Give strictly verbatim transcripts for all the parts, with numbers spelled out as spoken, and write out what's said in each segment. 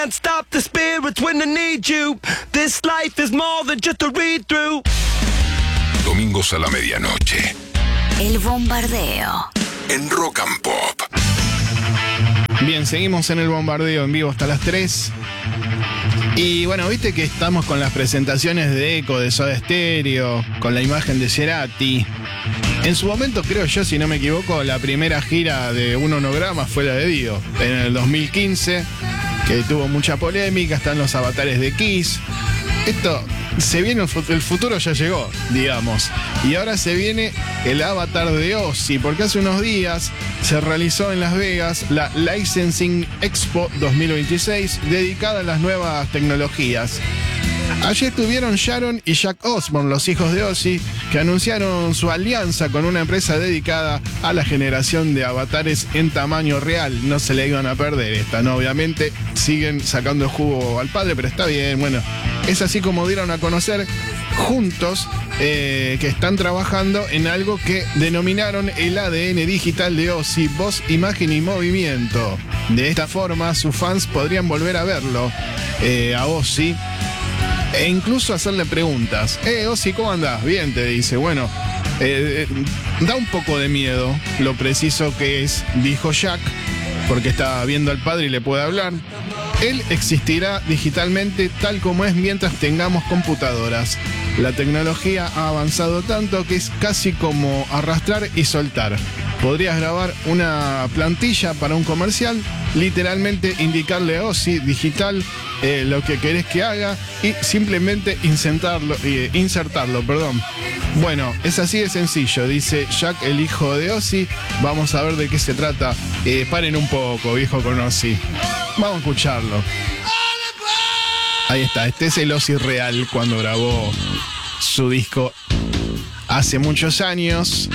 can't stop the spirits when I need you. This life is more than just a read-through. Domingos a la medianoche. El Bombardeo. En Rock and Pop. Bien, seguimos en el Bombardeo en vivo hasta las tres. Y bueno, viste que estamos con las presentaciones de Eco, de Soda Stereo, con la imagen de Cerati. En su momento, creo yo, si no me equivoco, la primera gira de un honograma fue la de Dio, en el dos mil quince, que tuvo mucha polémica, están los avatares de Kiss. Esto, se viene el futuro, el futuro ya llegó, digamos. Y ahora se viene el avatar de Ozzy, porque hace unos días se realizó en Las Vegas la Licensing Expo dos mil veintiséis, dedicada a las nuevas tecnologías. Allí estuvieron Sharon y Jack Osbourne, los hijos de Ozzy, que anunciaron su alianza con una empresa dedicada a la generación de avatares en tamaño real. No se le iban a perder esta, ¿no? Obviamente siguen sacando jugo al padre, pero está bien, bueno. Es así como dieron a conocer juntos eh, que están trabajando en algo que denominaron el A D N digital de Ozzy, voz, imagen y movimiento. De esta forma, sus fans podrían volver a verlo, eh, a Ozzy, e incluso hacerle preguntas. Eh, Ozzy, ¿cómo andás? Bien, te dice. Bueno, eh, da un poco de miedo lo preciso que es, dijo Jack, porque está viendo al padre y le puede hablar. Él existirá digitalmente tal como es mientras tengamos computadoras. La tecnología ha avanzado tanto que es casi como arrastrar y soltar. Podrías grabar una plantilla para un comercial, literalmente indicarle a Ozzy digital eh, lo que querés que haga y simplemente insertarlo, eh, insertarlo, perdón. Bueno, es así de sencillo, dice Jack, el hijo de Ozzy. Vamos a ver de qué se trata. Eh, paren un poco, viejo, con Ozzy. Vamos a escucharlo. Ahí está, este es el Ozzy real cuando grabó su disco hace muchos años.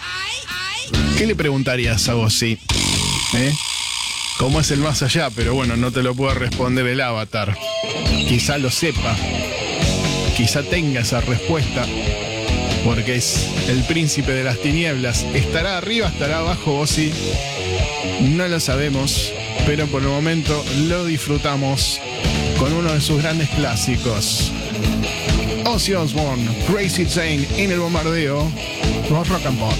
¿Qué le preguntarías a Ozzy? ¿Eh? ¿Cómo es el más allá? Pero bueno, no te lo puede responder el avatar. Quizá lo sepa. Quizá tenga esa respuesta. Porque es el príncipe de las tinieblas. ¿Estará arriba? ¿Estará abajo Ozzy? No lo sabemos. Pero por el momento lo disfrutamos con uno de sus grandes clásicos. Ozzy Osbourne, Crazy Train en el Bombardeo. Rock and Pop.